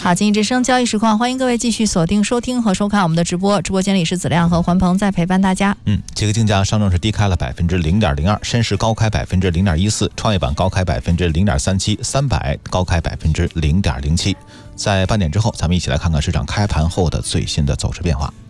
好，经济之声交易实况，欢迎各位继续锁定收听和收看我们的直播。直播间里是子亮和环鹏在陪伴大家。 这个竞价上证是低开了0.02%，深市高开0.14%，创业板高开0.37%，300高开0.07%。在半点之后，咱们一起来看看市场开盘后的最新的走势变化。